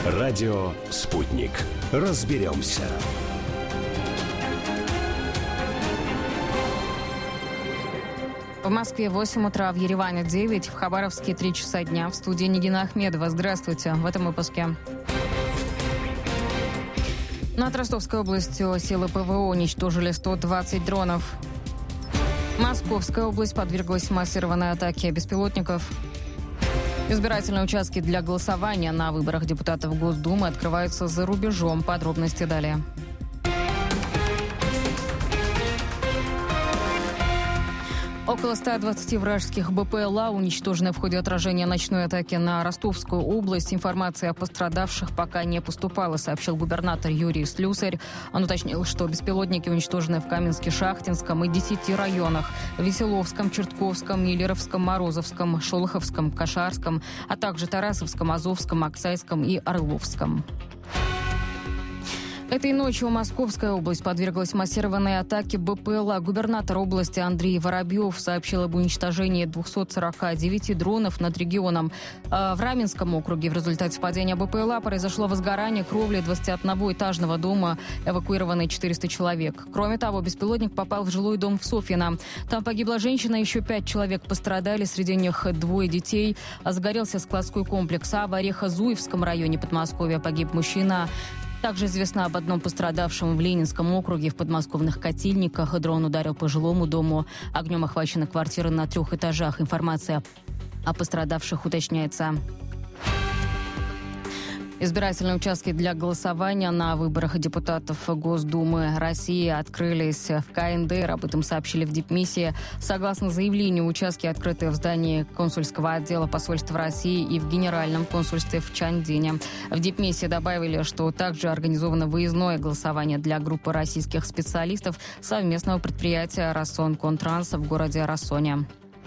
Радио «Спутник». Разберемся. В Москве 8 утра, в Ереване 9, в Хабаровске 3 часа дня. В студии Нигина Ахмедова. Здравствуйте. В этом выпуске. Над Ростовской областью силы ПВО уничтожили 120 дронов. Московская область подверглась массированной атаке беспилотников. Избирательные участки для голосования на выборах депутатов Госдумы открываются за рубежом. Подробности далее. Около 120 вражеских БПЛА уничтожены в ходе отражения ночной атаки на Ростовскую область. Информация о пострадавших пока не поступала, сообщил губернатор Юрий Слюсарь. Он уточнил, что беспилотники уничтожены в Каменске-Шахтинском и 10 районах – Веселовском, Чертковском, Миллеровском, Морозовском, Шолоховском, Кашарском, а также Тарасовском, Азовском, Аксайском и Орловском. Этой ночью Московская область подверглась массированной атаке БПЛА. Губернатор области Андрей Воробьев сообщил об уничтожении 249 дронов над регионом. В Раменском округе в результате падения БПЛА произошло возгорание кровли 21-этажного дома, эвакуированы 400 человек. Кроме того, беспилотник попал в жилой дом в Софьино. Там погибла женщина, еще 5 человек пострадали, среди них 2 детей. Загорелся складской комплекс. А в Орехово-Зуевском районе Подмосковья погиб мужчина. Также известно об одном пострадавшем в Ленинском округе в подмосковных Котельниках. Дрон ударил по жилому дому. Огнем охвачены квартиры на 3 этажах. Информация о пострадавших уточняется. Избирательные участки для голосования на выборах депутатов Госдумы России открылись в КНДР. Об этом сообщили в дипмиссии. Согласно заявлению, участки открыты в здании консульского отдела посольства России и в Генеральном консульстве в Чандине. В дипмиссии добавили, что также организовано выездное голосование для группы российских специалистов совместного предприятия «Рассон Контранс» в городе Рассоне.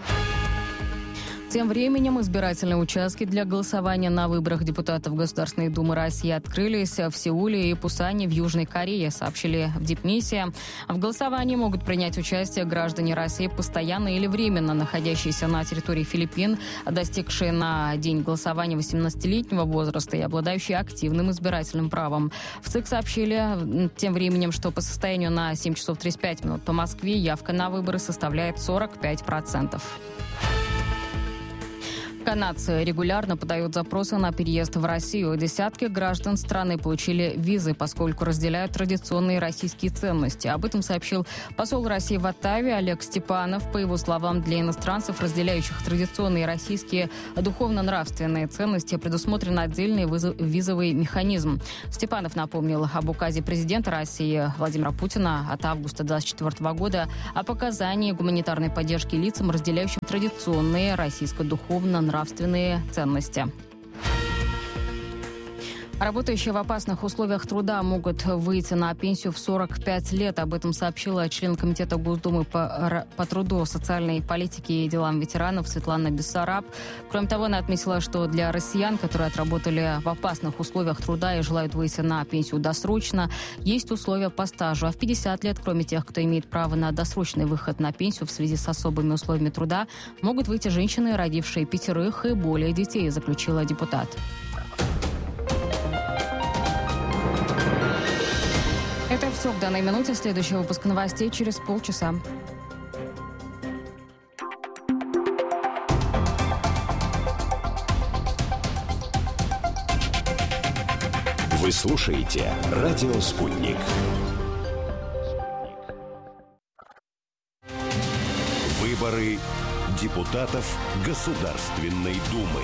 Тем временем избирательные участки для голосования на выборах депутатов Государственной Думы России открылись в Сеуле и Пусане в Южной Корее, сообщили в дипмиссии. В голосовании могут принять участие граждане России, постоянно или временно находящиеся на территории Филиппин, достигшие на день голосования 18-летнего возраста и обладающие активным избирательным правом. В ЦИК сообщили тем временем, что по состоянию на 7 часов 35 минут по Москве явка на выборы составляет 45%. Канадцы регулярно подают запросы на переезд в Россию. Десятки граждан страны получили визы, поскольку разделяют традиционные российские ценности. Об этом сообщил посол России в Оттаве Олег Степанов. По его словам, для иностранцев, разделяющих традиционные российские духовно-нравственные ценности, предусмотрен отдельный визовый механизм. Степанов напомнил об указе президента России Владимира Путина от августа 2024 года о показании гуманитарной поддержки лицам, разделяющим традиционные российско-духовно-нравственные ценности. Работающие в опасных условиях труда могут выйти на пенсию в 45 лет. Об этом сообщила член Комитета Госдумы по труду, социальной политике и делам ветеранов Светлана Бессараб. Кроме того, она отметила, что для россиян, которые отработали в опасных условиях труда и желают выйти на пенсию досрочно, есть условия по стажу. А в 50 лет, кроме тех, кто имеет право на досрочный выход на пенсию в связи с особыми условиями труда, могут выйти женщины, родившие 5 и более детей, заключила депутат. Это все в данной минуте. Следующий выпуск новостей через полчаса. Вы слушаете «Радио Спутник». Выборы депутатов Государственной Думы.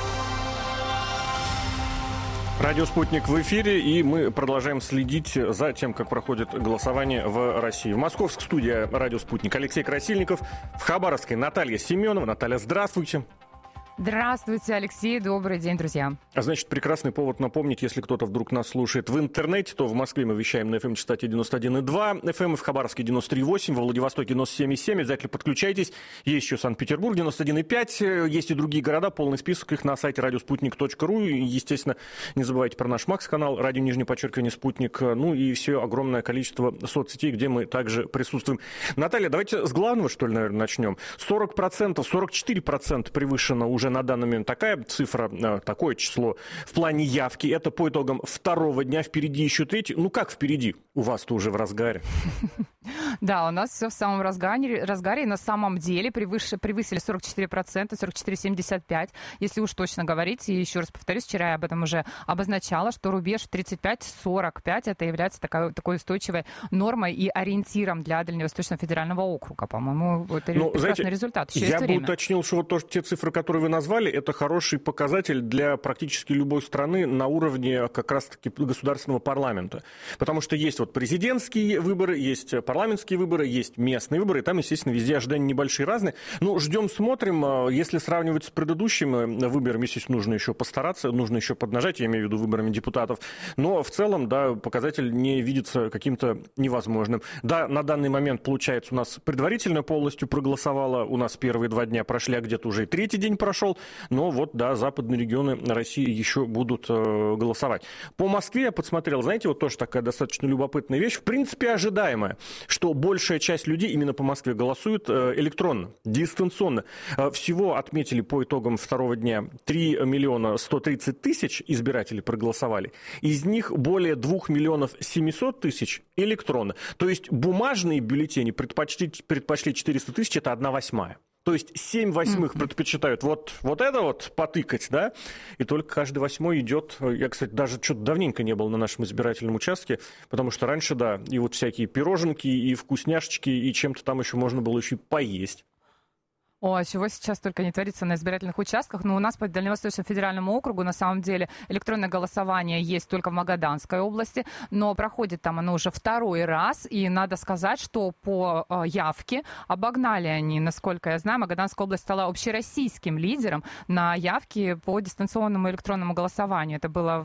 Радио «Спутник» в эфире, и мы продолжаем следить за тем, как проходит голосование в России. В московской студии «Радио Спутник» Алексей Красильников, в Хабаровской Наталья Семенова. Наталья, здравствуйте. Здравствуйте, Алексей. Добрый день, друзья. Значит, прекрасный повод напомнить, если кто-то вдруг нас слушает в интернете, то в Москве мы вещаем на FM-частоте 91,2 FM, в Хабаровске 93,8, во Владивостоке 97,7. Обязательно подключайтесь. Есть еще Санкт-Петербург 91,5. Есть и другие города. Полный список их на сайте радиоспутник.ру. И, естественно, не забывайте про наш Макс-канал, радио _ Спутник. Ну и все огромное количество соцсетей, где мы также присутствуем. Наталья, давайте с главного, что ли, наверное, начнем. 40%, 44% превышено уже уже на данный момент такая цифра, такое число в плане явки. Это по итогам второго дня, впереди еще третий. Ну как впереди? У вас-то уже в разгаре. Да, у нас все в самом разгаре, и на самом деле превысили 44%, 44,75%. Если уж точно говорить, и еще раз повторюсь, вчера я об этом уже обозначала, что рубеж 35-45 это является такой устойчивой нормой и ориентиром для Дальневосточного федерального округа. По-моему, это прекрасный результат. Еще я бы уточнил, что вот те цифры, которые вы назвали, это хороший показатель для практически любой страны на уровне как раз-таки государственного парламента. Потому что есть вот президентские выборы, есть парламентские выборы, есть местные выборы, и там, естественно, везде ожидания небольшие, разные. Ну, ждем, смотрим. Если сравнивать с предыдущими выборами, естественно, нужно еще постараться, нужно еще поднажать, я имею в виду выборами депутатов. Но в целом, да, показатель не видится каким-то невозможным. Да, на данный момент, получается, у нас предварительно полностью проголосовало, у нас первые 2 дня прошли, а где-то уже и 3-й день прошел, но вот, да, западные регионы России еще будут голосовать. По Москве я подсмотрел, знаете, вот тоже такая достаточно любопытная вещь, в принципе, ожидаемая, что большая часть людей именно по Москве голосуют электронно, дистанционно. Всего отметили по итогам второго дня 3 миллиона 130 тысяч избирателей проголосовали. Из них более 2 миллионов 700 тысяч электронно. То есть бумажные бюллетени предпочли 400 тысяч, это 1/8. То есть 7/8 предпочитают вот это вот потыкать, да, и только каждый 8-й идет. Я, кстати, даже что-то давненько не был на нашем избирательном участке, потому что раньше, да, и вот всякие пироженки, и вкусняшечки, и чем-то там еще можно было еще и поесть. О, чего сейчас только не творится на избирательных участках. Но у нас по Дальневосточному федеральному округу на самом деле электронное голосование есть только в Магаданской области, но проходит там оно уже второй раз. И надо сказать, что по явке обогнали они, насколько я знаю, Магаданская область стала общероссийским лидером на явке по дистанционному электронному голосованию. Это было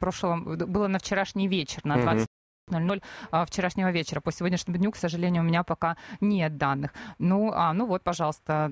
было на вчерашний вечер, на 20:00 вчерашнего вечера. По сегодняшнему дню, к сожалению, у меня пока нет данных. Ну вот, пожалуйста,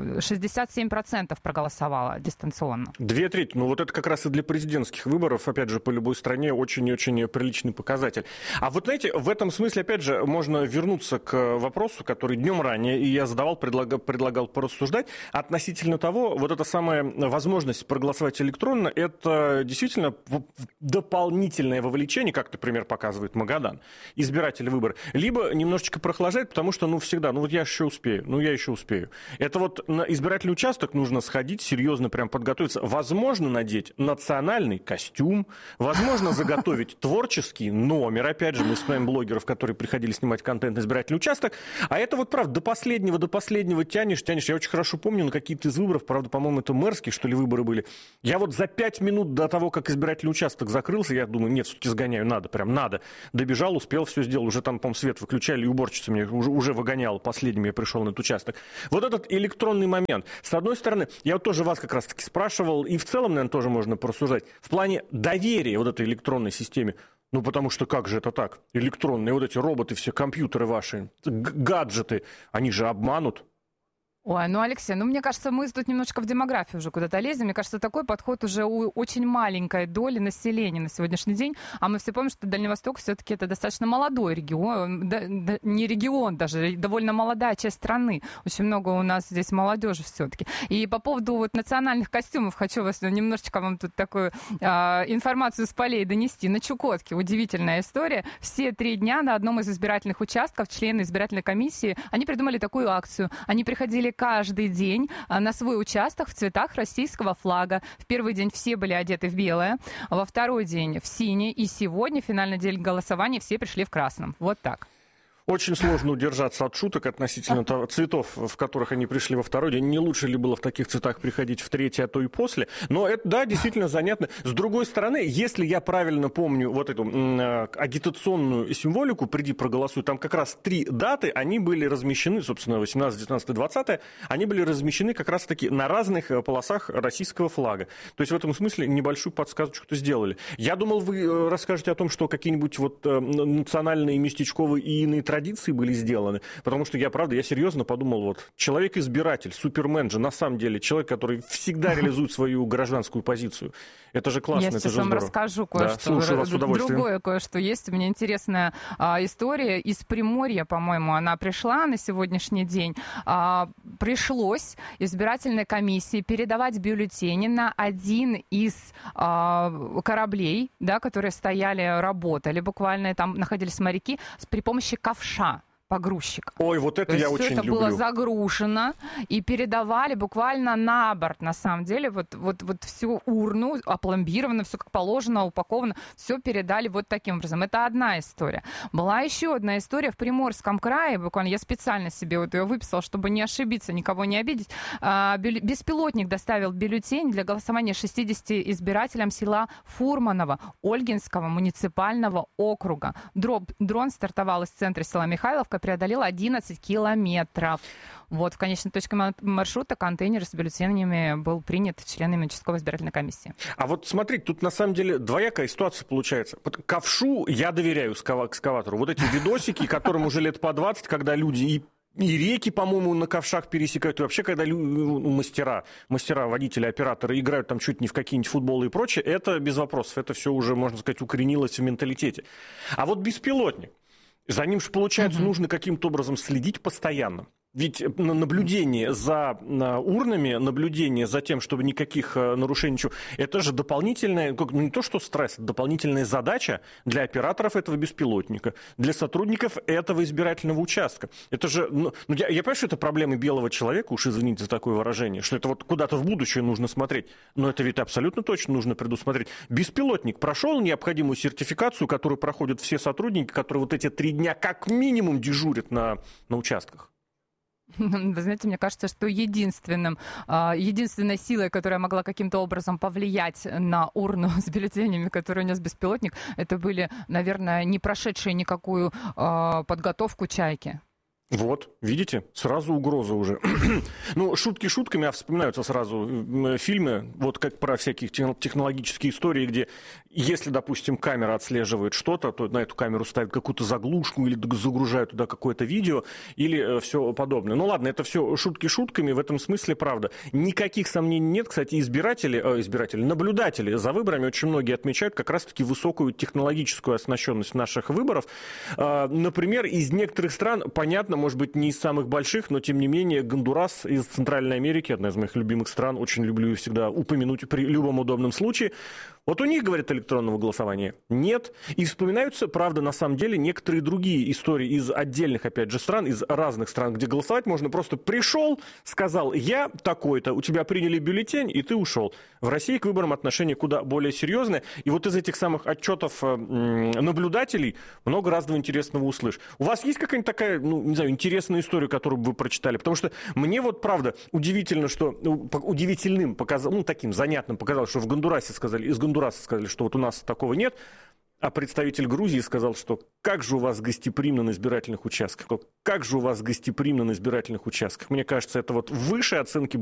67% проголосовало дистанционно. 2/3. Ну вот это как раз и для президентских выборов, опять же, по любой стране очень-очень приличный показатель. А вот знаете, в этом смысле, опять же, можно вернуться к вопросу, который днем ранее, и я задавал, предлагал порассуждать, относительно того, вот эта самая возможность проголосовать электронно, это действительно дополнительное вовлечение, как, например, показывает Магадан, избиратель выбор, либо немножечко прохлаждает, потому что, всегда, вот я еще успею. Это вот на избирательный участок нужно сходить, серьезно прям подготовиться, возможно, надеть национальный костюм, возможно, заготовить творческий номер, опять же, мы вспоминаем блогеров, которые приходили снимать контент на избирательный участок, а это вот, правда, до последнего тянешь, я очень хорошо помню, на какие-то из выборов, правда, по-моему, это мэрские, что ли, выборы были, я вот за 5 минут до того, как избирательный участок закрылся, я думаю, нет, все-таки сгоняю, надо. Добежал, успел, все сделал. Уже там, по-моему, свет выключали, и уборщица меня уже выгоняла. Последним я пришел на этот участок. Вот этот электронный момент. С одной стороны, я вот тоже вас как раз-таки спрашивал, и в целом, наверное, тоже можно порассуждать, в плане доверия вот этой электронной системе. Потому что как же это так? Электронные вот эти роботы, все компьютеры ваши, гаджеты, они же обманут. Ой, Алексей, мне кажется, мы тут немножко в демографию уже куда-то лезем. Мне кажется, такой подход уже у очень маленькой доли населения на сегодняшний день. А мы все помним, что Дальний Восток все-таки это достаточно молодой регион, не регион даже, довольно молодая часть страны. Очень много у нас здесь молодежи все-таки. И по поводу вот национальных костюмов хочу вас немножечко вам тут такую информацию с полей донести. На Чукотке удивительная история. Все 3 дня на одном из избирательных участков члены избирательной комиссии, они придумали такую акцию. Они приходили каждый день на свой участок в цветах российского флага. В первый день все были одеты в белое, во второй день в синий, и сегодня, финальный день голосования, все пришли в красном. Вот так. Очень сложно удержаться от шуток относительно цветов, в которых они пришли во второй день. Не лучше ли было в таких цветах приходить в третий, а то и после? Но это, да, действительно занятно. С другой стороны, если я правильно помню вот эту агитационную символику «Приди, проголосуй», там как раз 3 даты, они были размещены, собственно, 18, 19, 20, они были размещены как раз-таки на разных полосах российского флага. То есть в этом смысле небольшую подсказочку-то сделали. Я думал, вы расскажете о том, что какие-нибудь вот национальные, местечковые и иные традиции были сделаны. Потому что я серьезно подумал, вот, человек-избиратель, супермен же, на самом деле, человек, который всегда реализует свою гражданскую позицию. Это же классно, это же здорово. Я сейчас вам расскажу кое-что. Да, слушаю вас с удовольствием. Другое кое-что есть. У меня интересная история из Приморья, по-моему, она пришла на сегодняшний день. Пришлось избирательной комиссии передавать бюллетени на один из кораблей, да, которые стояли, работали буквально, там находились моряки, при помощи ковша. Погрузчик. Ой, вот это я очень люблю. Все это было загружено и передавали буквально на борт, на самом деле, вот всю урну, опломбировано, все как положено, упаковано, все передали вот таким образом. Это одна история. Была еще одна история в Приморском крае, буквально я специально себе вот ее выписала, чтобы не ошибиться, никого не обидеть. Беспилотник доставил бюллетень для голосования 60 избирателям села Фурманово Ольгинского муниципального округа. Дрон стартовал из центра села Михайловка, преодолел 11 километров. Вот, в конечной точке маршрута контейнер с бюллетенями был принят членами участковой избирательной комиссии. А вот смотрите, тут на самом деле двоякая ситуация получается. Ковшу я доверяю экскаватору. Вот эти видосики, которым уже лет по 20, когда люди и реки, по-моему, на ковшах пересекают. И вообще, когда мастера, водители, операторы играют там чуть не в какие-нибудь футболы и прочее, это без вопросов. Это все уже, можно сказать, укоренилось в менталитете. А вот беспилотник. За ним же, получается, нужно каким-то образом следить постоянно. Ведь наблюдение за урнами, наблюдение за тем, чтобы никаких нарушений, ничего, это же дополнительная, не то что стресс, это дополнительная задача для операторов этого беспилотника, для сотрудников этого избирательного участка. Это же, я понимаю, что это проблемы белого человека, уж извините за такое выражение, что это вот куда-то в будущее нужно смотреть, но это ведь абсолютно точно нужно предусмотреть. Беспилотник прошел необходимую сертификацию, которую проходят все сотрудники, которые вот эти 3 дня как минимум дежурят на участках. Вы знаете, мне кажется, что единственной силой, которая могла каким-то образом повлиять на урну с бюллетенями, которые унес беспилотник, это были, наверное, не прошедшие никакую подготовку чайки. Вот, видите, сразу угроза уже. Ну, шутки шутками, а вспоминаются сразу фильмы, вот как про всякие технологические истории, где если, допустим, камера отслеживает что-то, то на эту камеру ставят какую-то заглушку или загружают туда какое-то видео или все подобное. Ну ладно, это все шутки шутками, в этом смысле правда. Никаких сомнений нет. Кстати, наблюдатели за выборами очень многие отмечают как раз-таки высокую технологическую оснащенность наших выборов. Например, из некоторых стран, понятно, может быть, не из самых больших, но, тем не менее, Гондурас из Центральной Америки, одна из моих любимых стран, очень люблю ее всегда упомянуть при любом удобном случае. Вот у них, говорят, электронного голосования нет. И вспоминаются, правда, на самом деле, некоторые другие истории из отдельных, опять же, стран, из разных стран, где голосовать можно просто пришел, сказал, я такой-то, у тебя приняли бюллетень, и ты ушел. В России к выборам отношение куда более серьезное. И вот из этих самых отчетов наблюдателей много разного интересного услышь. У вас есть какая-нибудь такая, не знаю, интересную историю, которую бы вы прочитали? Потому что мне вот, правда, удивительным показалось, таким занятным показалось, что из Гондураса сказали, что вот у нас такого нет, а представитель Грузии сказал, что как же у вас гостеприимно на избирательных участках, как же у вас гостеприимно на избирательных участках. Мне кажется, это вот выше оценки